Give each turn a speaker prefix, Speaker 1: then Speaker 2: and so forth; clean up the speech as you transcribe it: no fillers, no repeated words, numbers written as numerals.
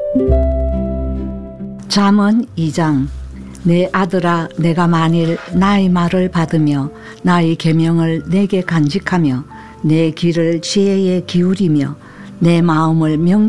Speaker 1: 잠언 2장. 내 아들아, 내가 만일 나의 말을 받으며 나의 계명을 내게 간직하며 내 귀를 지혜에 기울이며 내 마음을